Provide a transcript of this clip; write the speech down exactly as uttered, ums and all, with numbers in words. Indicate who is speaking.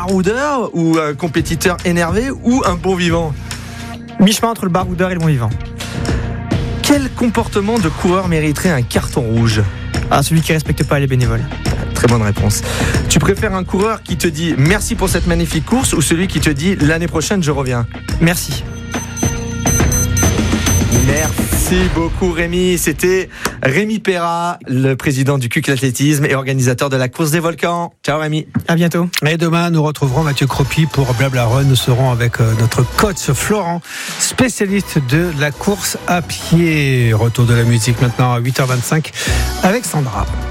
Speaker 1: baroudeur ou un compétiteur énervé ou un bon vivant?
Speaker 2: Mi-chemin entre le baroudeur et le bon vivant.
Speaker 1: Quel comportement de coureur mériterait un carton rouge?
Speaker 2: Ah, celui qui respecte pas les bénévoles.
Speaker 1: Très bonne réponse. Tu préfères un coureur qui te dit merci pour cette magnifique course ou celui qui te dit l'année prochaine je reviens?
Speaker 2: Merci.
Speaker 1: Merci beaucoup Rémi. C'était Rémi Perra, le président du C U C L'Athlétisme et organisateur de la course des volcans. Ciao Rémi.
Speaker 2: À bientôt.
Speaker 3: Et demain, nous retrouverons Mathieu Cropi pour Blabla Run. Nous serons avec notre coach Florent, spécialiste de la course à pied. Retour de la musique maintenant à huit heures vingt-cinq avec Sandra.